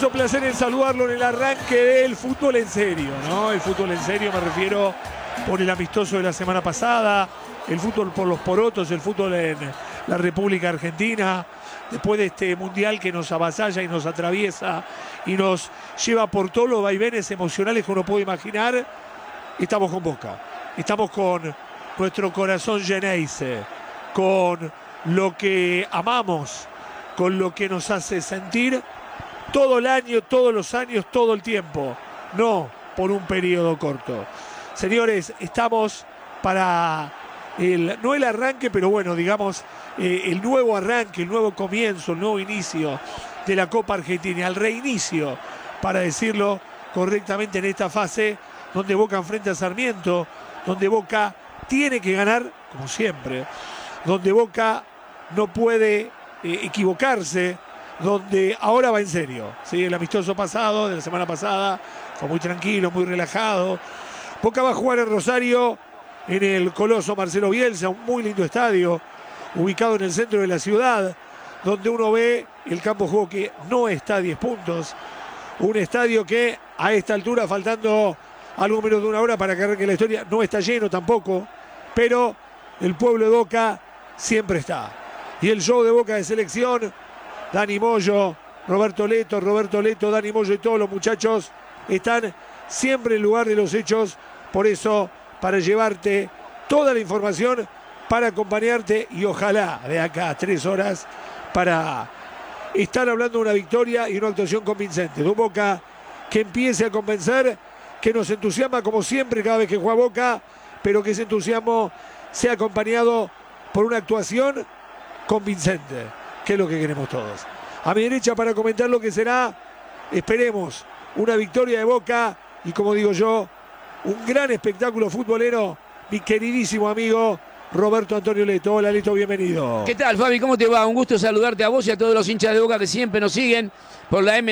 inmenso placer en saludarlo en el arranque del fútbol en serio, ¿no? El fútbol en serio me refiero por el amistoso de la semana pasada, el fútbol por los porotos, el fútbol en la República Argentina, después de este mundial que nos avasalla y nos atraviesa y nos lleva por todos los vaivenes emocionales que uno puede imaginar. Estamos con Boca, estamos con nuestro corazón Geneise, con lo que amamos, con lo que nos hace sentir todo el año, todos los años, todo el tiempo, no por un periodo corto. Señores, estamos para no el arranque, pero bueno, digamos, el nuevo arranque, el nuevo comienzo, el nuevo inicio de la Copa Argentina, el reinicio, para decirlo correctamente, en esta fase donde Boca enfrenta a Sarmiento, donde Boca tiene que ganar, como siempre, donde Boca no puede equivocarse, donde ahora va en serio, ¿sí? El amistoso pasado, de la semana pasada, fue muy tranquilo, muy relajado. Boca va a jugar en Rosario, en el Coloso Marcelo Bielsa, un muy lindo estadio, ubicado en el centro de la ciudad, donde uno ve el campo de juego que no está a 10 puntos, un estadio que a esta altura, faltando algo menos de una hora para que arranque la historia, no está lleno tampoco, pero el pueblo de Boca siempre está. Y el show de Boca de selección, Dani Moyo, Roberto Leto, Dani Moyo y todos los muchachos están siempre en el lugar de los hechos. Por eso, para llevarte toda la información, para acompañarte y ojalá de acá a 3 horas para estar hablando de una victoria y una actuación convincente. De un Boca que empiece a convencer, que nos entusiasma como siempre cada vez que juega Boca, pero que ese entusiasmo sea acompañado por una actuación convincente, que es lo que queremos todos. A mi derecha para comentar lo que será, esperemos, una victoria de Boca y, como digo yo, un gran espectáculo futbolero, mi queridísimo amigo Roberto Antonio Leto. Hola Leto, bienvenido. ¿Qué tal, Fabi? ¿Cómo te va? Un gusto saludarte a vos y a todos los hinchas de Boca que siempre nos siguen por la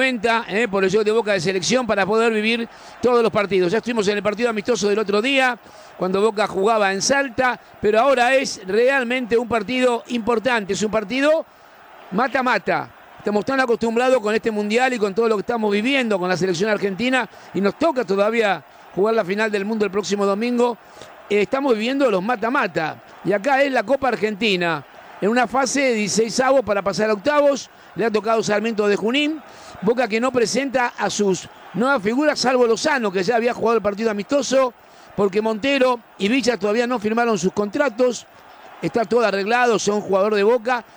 M990, por el show de Boca de selección, para poder vivir todos los partidos. Ya estuvimos en el partido amistoso del otro día, cuando Boca jugaba en Salta, pero ahora es realmente un partido importante, es un partido mata-mata. Estamos tan acostumbrados con este mundial y con todo lo que estamos viviendo con la selección argentina, y nos toca todavía jugar la final del mundo el próximo domingo. Estamos viviendo los mata-mata, y acá es la Copa Argentina, en una fase de 16avos para pasar a octavos. Le ha tocado Sarmiento de Junín, Boca que no presenta a sus nuevas figuras, salvo Lozano, que ya había jugado el partido amistoso, porque Montero y Villa todavía no firmaron sus contratos. Está todo arreglado, son jugadores de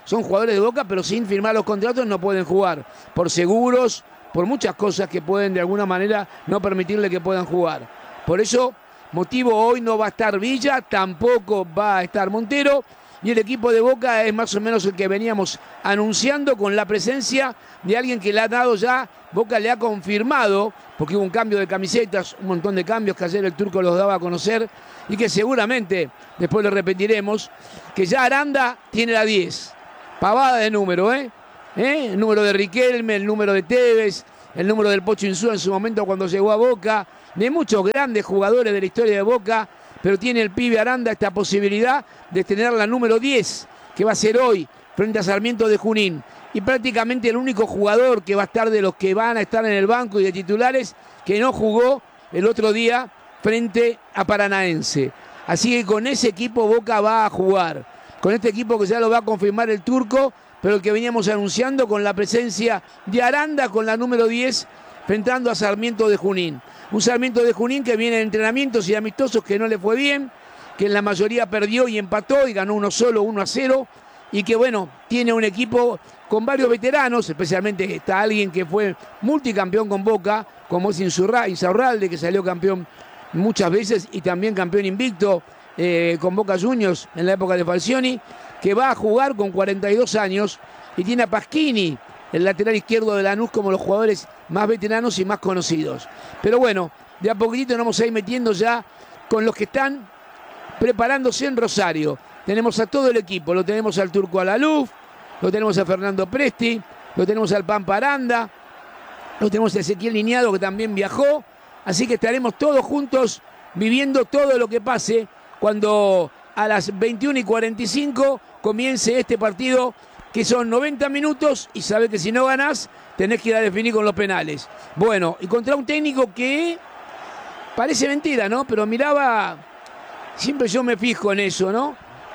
Boca, pero sin firmar los contratos no pueden jugar, por seguros, por muchas cosas que pueden de alguna manera no permitirle que puedan jugar. Por eso, motivo, hoy no va a estar Villa, tampoco va a estar Montero, y el equipo de Boca es más o menos el que veníamos anunciando, con la presencia de alguien que le ha dado ya, Boca le ha confirmado, porque hubo un cambio de camisetas, un montón de cambios que ayer el Turco los daba a conocer, y que seguramente, después lo repetiremos, que ya Aranda tiene la 10. Pavada de número, el número de Riquelme, el número de Tevez, el número del Pocho Insúa en su momento cuando llegó a Boca, de muchos grandes jugadores de la historia de Boca, pero tiene el pibe Aranda esta posibilidad de tener la número 10, que va a ser hoy, frente a Sarmiento de Junín. Y prácticamente el único jugador que va a estar de los que van a estar en el banco y de titulares, que no jugó el otro día frente a Paranaense. Así que con ese equipo Boca va a jugar, con este equipo que ya lo va a confirmar el Turco, pero el que veníamos anunciando, con la presencia de Aranda con la número 10, enfrentando a Sarmiento de Junín. Un Sarmiento de Junín que viene en entrenamientos y amistosos que no le fue bien, que en la mayoría perdió y empató y ganó uno solo, 1-0, y que bueno, tiene un equipo con varios veteranos, especialmente está alguien que fue multicampeón con Boca, como es Insaurralde, que salió campeón muchas veces y también campeón invicto con Boca Juniors en la época de Falcioni, que va a jugar con 42 años, y tiene a Pasquini, el lateral izquierdo de Lanús, como los jugadores más veteranos y más conocidos. Pero bueno, de a poquitito nos vamos a ir metiendo ya con los que están preparándose en Rosario. Tenemos a todo el equipo, lo tenemos al Turco Alaluf, lo tenemos a Fernando Presti, lo tenemos al Pampa Aranda, lo tenemos a Ezequiel Niñado, que también viajó. Así que estaremos todos juntos viviendo todo lo que pase cuando a las 21:45 comience este partido que son 90 minutos y sabés que si no ganás, tenés que ir a definir con los penales. Bueno, y contra un técnico que parece mentira, ¿no? Pero miraba, siempre yo me fijo en eso, ¿no?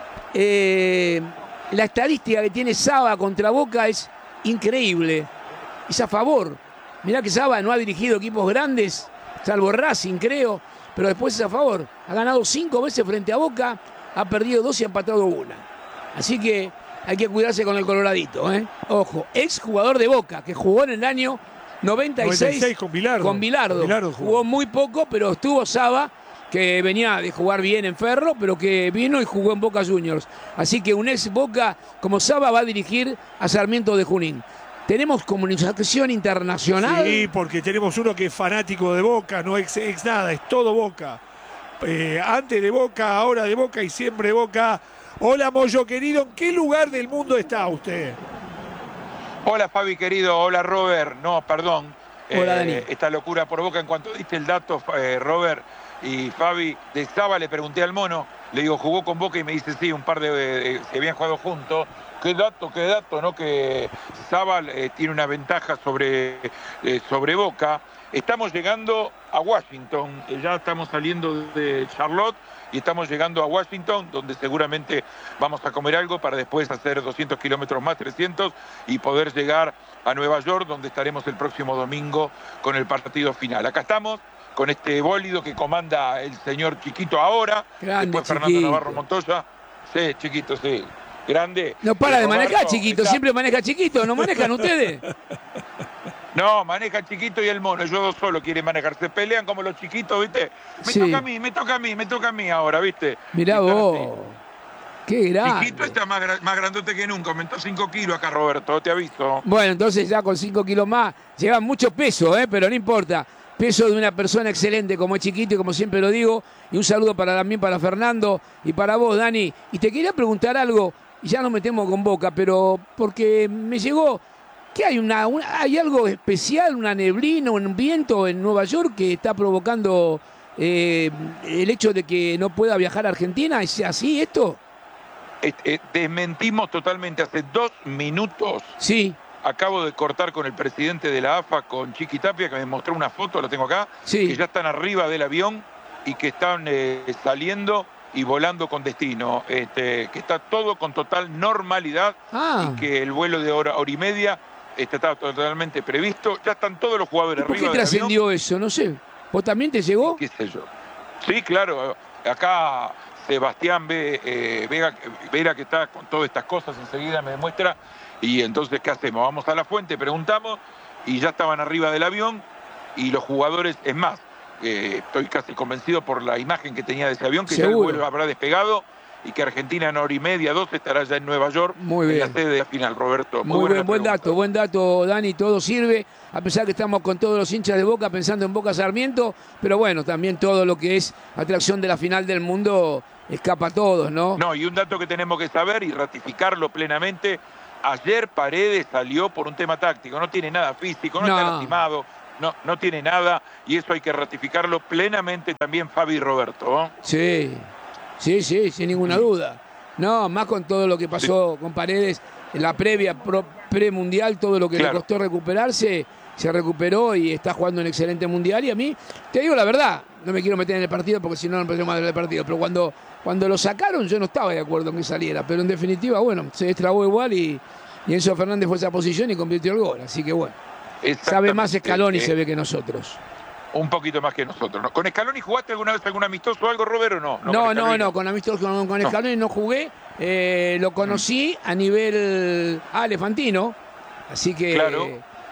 La estadística que tiene Saba contra Boca es increíble. Es a favor. Mirá que Saba no ha dirigido equipos grandes, salvo Racing, creo, pero después es a favor. Ha ganado 5 veces frente a Boca, ha perdido 2 y ha empatado 1. Así que hay que cuidarse con el Coloradito, ¿eh? Ojo, ex jugador de Boca, que jugó en el año 96 con Bilardo. Con Bilardo jugó muy poco, pero estuvo Saba, que venía de jugar bien en Ferro, pero que vino y jugó en Boca Juniors. Así que un ex Boca como Saba va a dirigir a Sarmiento de Junín. ¿Tenemos comunicación internacional? Sí, porque tenemos uno que es fanático de Boca, no ex nada, es todo Boca. Antes de Boca, ahora de Boca y siempre de Boca. Hola, Moyo querido, ¿en qué lugar del mundo está usted? Hola, Fabi querido, hola, Robert. No, perdón. Hola, Dani. Esta locura por Boca, en cuanto diste el dato, Robert y Fabi, de Saba le pregunté al mono, le digo, ¿jugó con Boca? Y me dice, sí, un par de que habían jugado juntos. Qué dato, ¿no? Que Saba tiene una ventaja sobre Boca. Estamos llegando a Washington, ya estamos saliendo de Charlotte y estamos llegando a Washington, donde seguramente vamos a comer algo para después hacer 200 kilómetros más, 300, y poder llegar a Nueva York, donde estaremos el próximo domingo con el partido final. Acá estamos con este bólido que comanda el señor Chiquito ahora, Grande, después Fernando Chiquito. Navarro Montoya. Sí, Chiquito, sí. Grande. No para de Roberto, manejar, Chiquito. está... Siempre maneja Chiquito. ¿No manejan ustedes? No, maneja Chiquito y el mono. Ellos dos solo quieren manejar. Se pelean como los chiquitos, ¿viste? Me Sí. toca a mí ahora, ¿viste? Mirá Y están vos. así. Qué grande. Chiquito está más grandote que nunca. Aumentó 5 kilos acá, Roberto, te aviso. Bueno, entonces ya con 5 kilos más lleva mucho peso, pero no importa. Peso de una persona excelente como es Chiquito y como siempre lo digo. Y un saludo también para Fernando y para vos, Dani. Y te quería preguntar algo, y ya nos metemos con Boca, pero porque me llegó que hay algo especial, una neblina, un viento en Nueva York que está provocando el hecho de que no pueda viajar a Argentina. ¿Es así esto? Desmentimos totalmente. Hace 2 minutos Sí, acabo de cortar con el presidente de la AFA, con Chiqui Tapia, que me mostró una foto, la tengo acá, sí. que ya están arriba del avión y que están saliendo y volando con destino, que está todo con total normalidad y que el vuelo de hora y media está totalmente previsto. Ya están todos los jugadores ¿Por arriba qué del avión. trascendió eso? No sé. ¿Vos también te llegó? ¿Qué sé yo? Sí, claro. Acá Sebastián Vera, que está con todas estas cosas, enseguida me demuestra. Y entonces, ¿qué hacemos? Vamos a la fuente, preguntamos, y ya estaban arriba del avión. Y los jugadores, es más, estoy casi convencido por la imagen que tenía de ese avión, que ya el Seguro. vuelo habrá despegado y que Argentina en hora y media, 2 estará ya en Nueva York, Muy en bien. la sede de la final, Roberto. Muy buena bien, pregunta. buen dato, Dani, todo sirve, a pesar que estamos con todos los hinchas de Boca pensando en Boca Sarmiento, pero bueno, también todo lo que es atracción de la final del mundo escapa a todos, ¿no? No, y un dato que tenemos que saber y ratificarlo plenamente, ayer Paredes salió por un tema táctico, no tiene nada físico, no No. está lastimado, no tiene nada, y eso hay que ratificarlo plenamente también, Fabi y Roberto, ¿no? Sí, sin ninguna duda. No, más con todo lo que pasó con Paredes en la premundial, todo lo que Claro. le costó recuperarse, se recuperó y está jugando un excelente mundial. Y a mí, te digo la verdad, no me quiero meter en el partido porque si no, no empezamos a hablar del partido, pero cuando lo sacaron yo no estaba de acuerdo en que saliera, pero en definitiva, bueno, se destrabó igual y Enzo Fernández fue a esa posición y convirtió el gol, así que bueno, sabe más Scaloni se ve que nosotros. Un poquito más que nosotros, ¿no? ¿Con Scaloni jugaste alguna vez algún amistoso o algo, Robert, o no? No, con Scaloni no jugué. Lo conocí a nivel Fantino, así que Claro.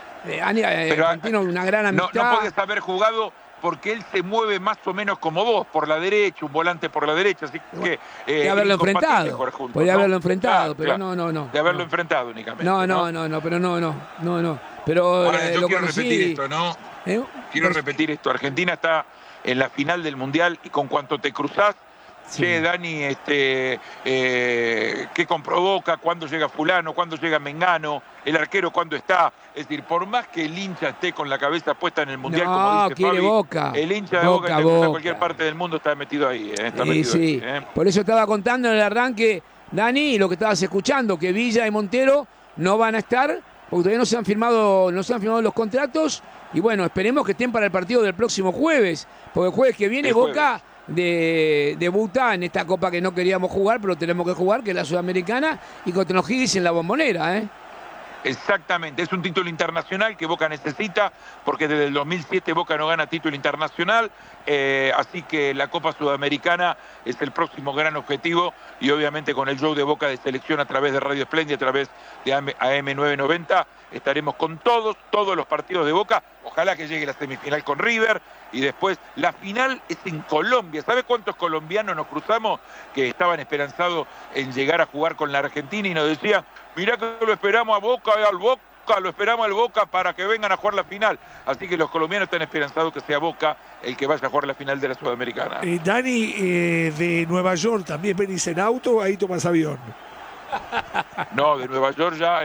Fantino, una gran No amistad. podés haber jugado porque él se mueve más o menos como vos, por la derecha, un volante por la derecha, así que... de haberlo incompatible enfrentado. jugar juntos, Podría ¿no? haberlo enfrentado, pero Claro. no. De haberlo enfrentado únicamente. No, pero no. Pero Ahora, yo lo quiero conocí. repetir esto, ¿no? Quiero repetir esto. Argentina está en la final del Mundial y con cuanto te cruzás, Sí. che, Dani, ¿qué comprovoca? ¿Cuándo llega fulano? ¿Cuándo llega Mengano? ¿El arquero cuándo está? Es decir, por más que el hincha esté con la cabeza puesta en el Mundial, No, como dice quiere Fabi, Boca. el hincha de Boca, Boca, en Boca. cualquier parte del mundo está metido ahí. Está Sí, metido sí. ahí, Por eso estaba contando en el arranque Dani, y lo que estabas escuchando, que Villa y Montero no van a estar, porque todavía no se han firmado los contratos. Y bueno, esperemos que estén para el partido del próximo jueves, porque el jueves que viene Boca debuta en esta copa que no queríamos jugar, pero tenemos que jugar, que es la Sudamericana, y contra los Higgins en la Bombonera, ¿eh? Exactamente, es un título internacional que Boca necesita, porque desde el 2007 Boca no gana título internacional, así que la Copa Sudamericana es el próximo gran objetivo, y obviamente con el show de Boca de selección a través de Radio Espléndida, a través de AM990, estaremos con todos los partidos de Boca. Ojalá que llegue la semifinal con River, y después la final es en Colombia. ¿Sabe cuántos colombianos nos cruzamos que estaban esperanzados en llegar a jugar con la Argentina y nos decían, mirá que lo esperamos a Boca, lo esperamos al Boca para que vengan a jugar la final? Así que los colombianos están esperanzados que sea Boca el que vaya a jugar la final de la Sudamericana. Dani, de Nueva York también venís en auto, ahí tomas avión. No, de Nueva York ya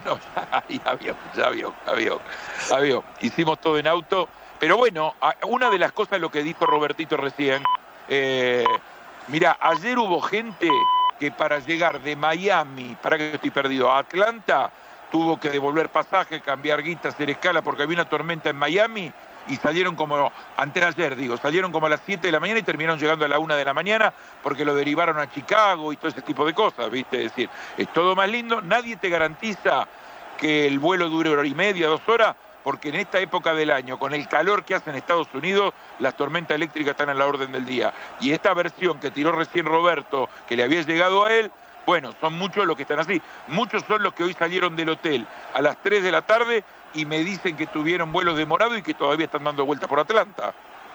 avión. Hicimos todo en auto. Pero bueno, una de las cosas, lo que dijo Robertito recién, mira, ayer hubo gente que para llegar de Miami, para que estoy perdido, a Atlanta, tuvo que devolver pasaje, cambiar guita, hacer escala, porque había una tormenta en Miami, y salieron como, salieron como a las 7 de la mañana y terminaron llegando a la 1 de la mañana, porque lo derivaron a Chicago y todo ese tipo de cosas, ¿viste? Es decir, es todo más lindo, nadie te garantiza que el vuelo dure 1 hora y media, 2 horas, porque en esta época del año, con el calor que hace en Estados Unidos, las tormentas eléctricas están a la orden del día. Y esta versión que tiró recién Roberto, que le había llegado a él, bueno, son muchos los que están así. Muchos son los que hoy salieron del hotel a las 3 de la tarde y me dicen que tuvieron vuelos demorados y que todavía están dando vueltas por Atlanta.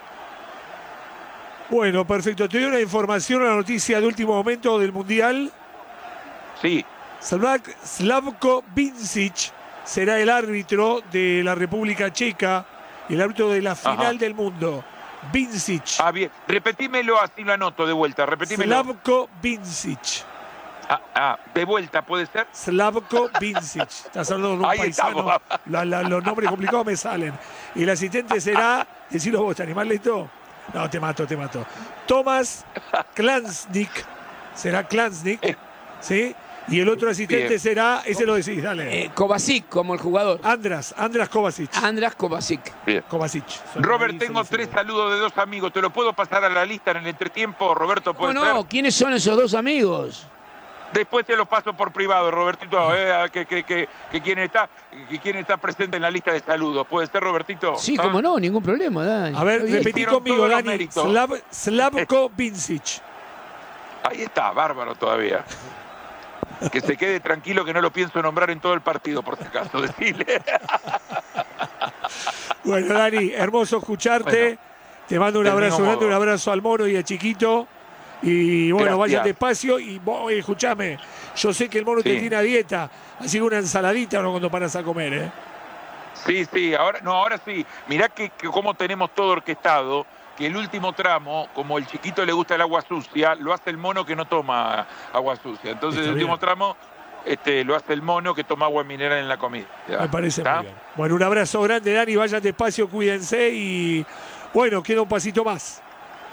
Bueno, perfecto. Te doy una información, una noticia de último momento del Mundial. Sí. Slavko Vincic será el árbitro de la República Checa, el árbitro de la final del mundo. Vincic. Ah, bien. Repetímelo, así lo anoto de vuelta. Repetímelo. Slavko Vincic. De vuelta, ¿puede ser? Slavko Vincic. Estás hablando de un paisano. Los nombres complicados me salen. Y el asistente será, decilo vos, ¿te animás, Leito? No, te mato. Tomás Klansnik. Será Klansnik. ¿Sí? Y el otro asistente será, ese lo decís, dale. Kovacic, como el jugador. Andras Kovacic. Andras Kovacic. Bien. Kovacic. Robert, tengo 3 saludos de 2 amigos. ¿Te lo puedo pasar a la lista en el entretiempo, Roberto? ¿Puede ser? ¿Quiénes son esos 2 amigos? Después te los paso por privado, Robertito, que quién está presente en la lista de saludos. ¿Puede ser, Robertito? Sí, cómo no, ningún problema, Dani. A ver, repetí conmigo, Dani. Slavko Vincic. Ahí está, bárbaro todavía. Que se quede tranquilo, que no lo pienso nombrar en todo el partido, por si acaso, decirle. Bueno, Dani, hermoso escucharte. Bueno, te mando un abrazo grande, un abrazo al Mono y al Chiquito. Y bueno, vayan despacio. Y vos, escuchame, yo sé que el Mono te tiene a dieta, así que una ensaladita cuando paras a comer, ¿eh? Sí, ahora sí. Mirá que cómo tenemos todo orquestado. Que el último tramo, como el Chiquito le gusta el agua sucia, lo hace el Mono que no toma agua sucia. Entonces el último tramo lo hace el Mono que toma agua mineral en la comida. Me parece muy bien. Bueno, un abrazo grande, Dani, vayan despacio, cuídense y bueno, queda un pasito más.